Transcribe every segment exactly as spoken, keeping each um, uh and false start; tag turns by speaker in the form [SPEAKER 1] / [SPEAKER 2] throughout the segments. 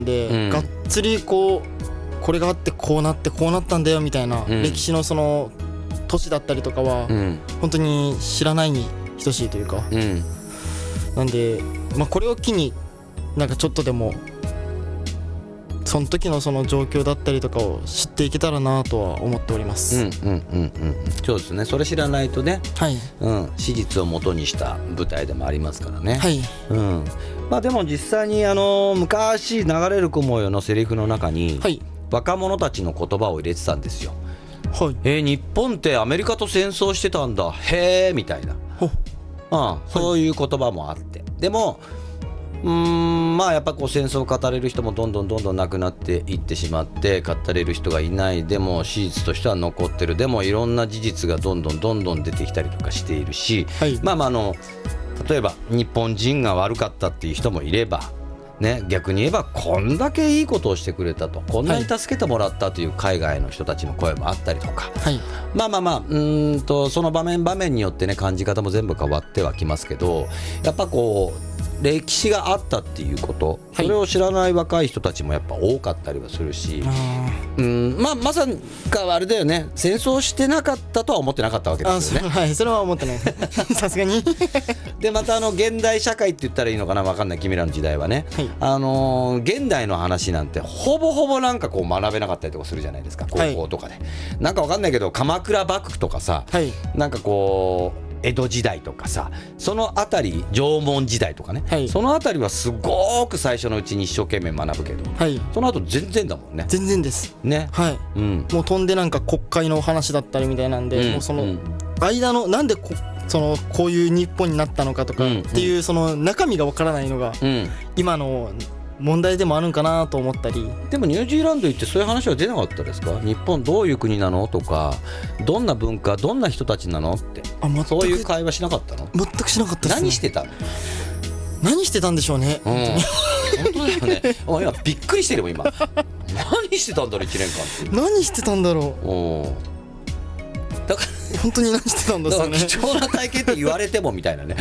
[SPEAKER 1] で、うん、がっつりこうこれがあってこうなってこうなったんだよみたいな、うん、歴史のその都市だったりとかは、うん、本当に知らないに等しいというか、うん、なんで、まあ、これを機になんかちょっとでもその時のその状況だったりとかを知っていけたらなとは思っております。
[SPEAKER 2] うんうんうんうん、そうですね。それ知らないとね、はい、うん、史実を元にした舞台でもありますからね。はい、うん、まあでも実際にあの昔流れる雲よのセリフの中に、はい、若者たちの言葉を入れてたんですよ。はい、えー、日本ってアメリカと戦争してたんだ、へーみたいな、うん、そういう言葉もあって、でもうーんまあやっぱこう戦争を語れる人もどんどんどんどんなくなっていってしまって、語れる人がいない、でも史実としては残ってる、でもいろんな事実がどんどんどんどん出てきたりとかしているし、はい、まあまああの例えば日本人が悪かったっていう人もいればね、逆に言えばこんだけいいことをしてくれたと、こんなに助けてもらったという海外の人たちの声もあったりとか、はい、まあまあまあうーんとその場面場面によってね感じ方も全部変わってはきますけど、やっぱこう歴史があったっていうこと、それを知らない若い人たちもやっぱ多かったりはするし、うん、まあまさかあれだよね、戦争してなかったとは思ってなかったわけですよね。
[SPEAKER 1] あ、そ、はい、それは思ってないさすがに
[SPEAKER 2] でまたあの現代社会って言ったらいいのかな、分かんない、君らの時代はね、はい、あのー、現代の話なんてほぼほぼなんかこう学べなかったりとかするじゃないですか、高校とかで、はい、なんか分かんないけど鎌倉幕府とかさ、はい、なんかこう江戸時代とかさ、そのあたり縄文時代とかね、はい、そのあたりはすごく最初のうちに一生懸命学ぶけど、はい、その後全然だもんね。
[SPEAKER 1] 全然です
[SPEAKER 2] ね、
[SPEAKER 1] はい、うん、もう飛んでなんか国会のお話だったりみたいなんで、うん、もうその間のなんでこそのこういう日本になったのかとかっていうその中身がわからないのが今の問題でもあるんかなと思ったり。
[SPEAKER 2] でもニュージーランド行ってそういう話は出なかったですか？日本どういう国なのとか、どんな文化、どんな人たちなのって、あ、全くそういう会話しなかったの？
[SPEAKER 1] 全くしなかったですね。
[SPEAKER 2] 何してたの？
[SPEAKER 1] 何してたんでしょうね、うん、
[SPEAKER 2] 本当だよね。今びっくりしてるもん今何してたんだろういちねんかんって。
[SPEAKER 1] 何してたんだろう。おだから本当に何してたんだろうね。
[SPEAKER 2] 貴重な体験って言われてもみたいなね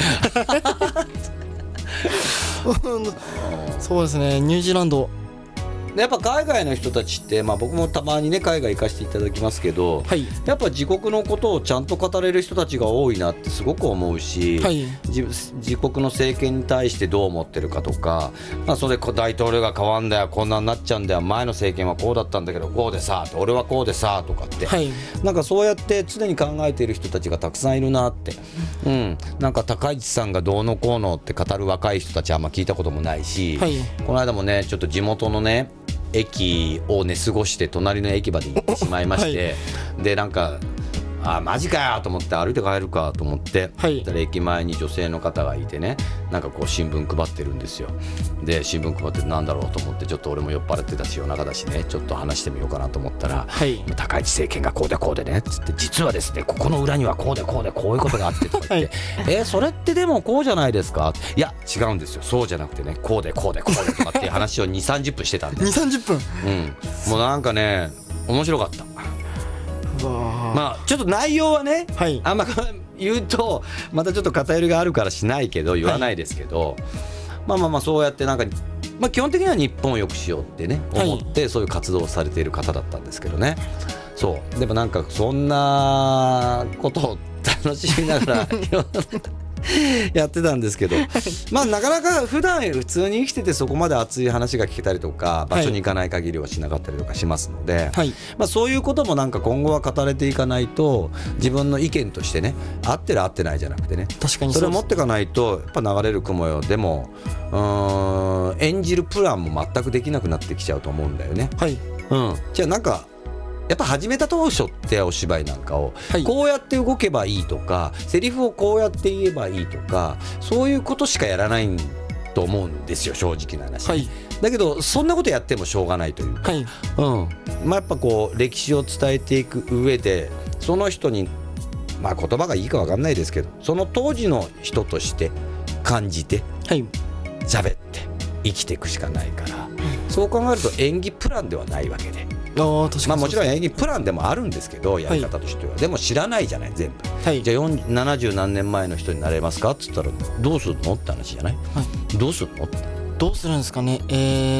[SPEAKER 1] そうですね、ニュージーランド
[SPEAKER 2] やっぱ海外の人たちって、まあ、僕もたまにね海外行かせていただきますけど、はい、やっぱ自国のことをちゃんと語れる人たちが多いなってすごく思うし、はい、自, 自国の政権に対してどう思ってるかとか、まあ、それで大統領が変わんだよ、こんなになっちゃうんだよ、前の政権はこうだったんだけどこうでさ、俺はこうでさとかって、はい、なんかそうやって常に考えている人たちがたくさんいるなって、うん、なんか高市さんがどうのこうのって語る若い人たちはあんま聞いたこともないし、はい、この間もねちょっと地元のね駅を寝過ごして隣の駅まで行ってしまいまして、はい、でなんかあマジかよと思って歩いて帰るかと思って、はい、駅前に女性の方がいてね、なんかこう新聞配ってるんですよ。で新聞配ってなんだろうと思って、ちょっと俺も酔っ払ってたし夜中だしね、ちょっと話してみようかなと思ったら、はい、高市政権がこうでこうでねっつって、実はですねここの裏にはこうでこうでこういうことがあってとか言って、はい、えー、それってでもこうじゃないですか、いや違うんですよ、そうじゃなくてねこうでこうでこうでとかっていう話をにじゅう、さんじゅっぷんしてたんで
[SPEAKER 1] にじゅう、さんじゅっぷん、
[SPEAKER 2] うん、もうなんかね面白かった。まあちょっと内容はね、はい、あんま言うとまたちょっと偏りがあるからしないけど言わないですけど、はい、まあまあまあそうやってなんか、まあ、基本的には日本を良くしようってね思ってそういう活動をされている方だったんですけどね。そうでもなんかそんなことを楽しみながらやってたんですけど、まあなかなか普段普通に生きててそこまで熱い話が聞けたりとか場所に行かない限りはしなかったりとかしますので、はい、まあ、そういうこともなんか今後は語れていかないと、自分の意見としてね合ってる合ってないじゃなくてね、
[SPEAKER 1] 確かに そ,
[SPEAKER 2] それを持っていかないとやっぱ流れる雲よでもうーん演じるプランも全くできなくなってきちゃうと思うんだよね、はい、うん、じゃあなんかやっぱ始めた当初ってお芝居なんかをこうやって動けばいいとか、セリフをこうやって言えばいいとか、そういうことしかやらないと思うんですよ正直な話、はい、だけどそんなことやってもしょうがないというか、はい、うん、まあ、やっぱこう歴史を伝えていく上でその人に、まあ、言葉がいいか分かんないですけどその当時の人として感じて、はい、喋って生きていくしかないから、うん、そう考えると演技プランではないわけで、あ確かに、まあ、もちろん演技プランでもあるんですけどやり方としては、はい、でも知らないじゃない全部、はい、じゃあななじゅう何年前の人になれますかっつったらどうするのって話じゃない、はい、どうするのって
[SPEAKER 1] どうするんですかね、えー